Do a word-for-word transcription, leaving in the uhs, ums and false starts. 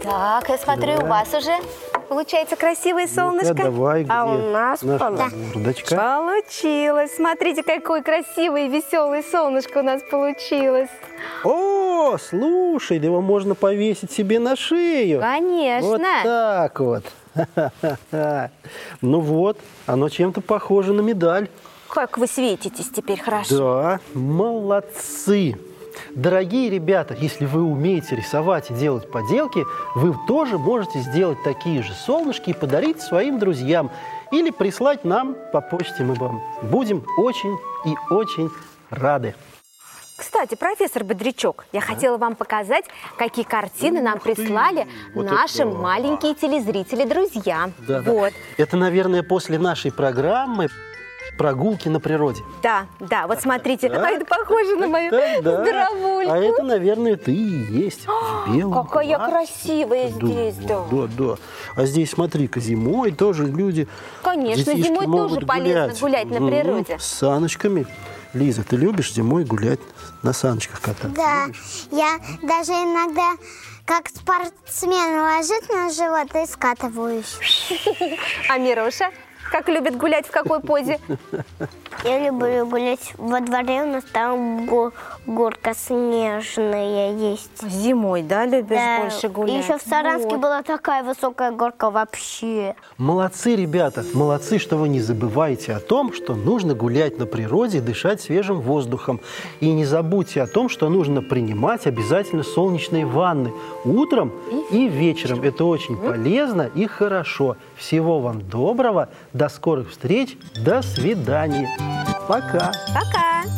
Так, я смотрю, да. У вас уже получается красивое солнышко. Ну, давай, а у нас наша мордочка? Получилось. Смотрите, какое красивое и веселое солнышко у нас получилось. О, слушай, да его можно повесить себе на шею. Конечно. Вот так вот. Ну вот, оно чем-то похоже на медаль. Как вы светитесь теперь хорошо. Да, молодцы. Дорогие ребята, если вы умеете рисовать и делать поделки, вы тоже можете сделать такие же солнышки и подарить своим друзьям. Или прислать нам по почте. Мы вам будем очень и очень рады. Кстати, профессор Бодрячок, я а? хотела вам показать, какие картины нам прислали вот наши это... маленькие телезрители-друзья. Да, вот. Да. Это, наверное, после нашей программы «Прогулки на природе». Да, да, вот смотрите, да. А это похоже на мою да, да. здоровульку. А это, наверное, ты и есть. В белом Какая платье. красивая да, здесь, да. Да, да. А здесь, смотри-ка, зимой тоже люди... Конечно, зимой тоже полезно гулять, гулять на природе. С саночками. Лиза, ты любишь зимой гулять на саночках кататься? Да, любишь? Я даже иногда, как спортсмен, ложусь на живот и скатываюсь. А Мируша, как любит гулять, в какой позе? Я люблю гулять во дворе, у нас там го горка снежная есть. Зимой, да, любишь да. больше гулять? И еще в Саранске вот. была такая высокая горка вообще. Молодцы, ребята, молодцы, что вы не забываете о том, что нужно гулять на природе, дышать свежим воздухом. И не забудьте о том, что нужно принимать обязательно солнечные ванны утром и вечером. Это очень полезно и хорошо. Всего вам доброго, до скорых встреч, до свидания. Пока. Пока.